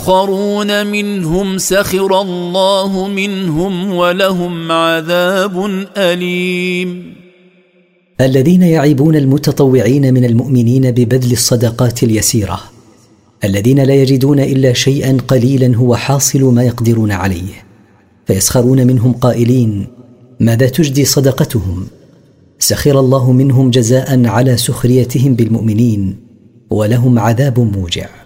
آخرون منهم سخر الله منهم ولهم عذاب أليم. الذين يعيبون المتطوعين من المؤمنين ببذل الصدقات اليسيرة، الذين لا يجدون إلا شيئا قليلا هو حاصل ما يقدرون عليه، فيسخرون منهم قائلين: ماذا تجدي صدقتهم؟ سخر الله منهم جزاء على سخريتهم بالمؤمنين، ولهم عذاب موجع.